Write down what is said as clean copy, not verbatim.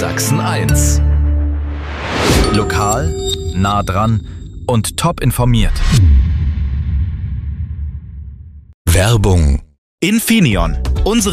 Sachsen 1. Lokal, nah dran und top informiert. Werbung. Infineon. Unsere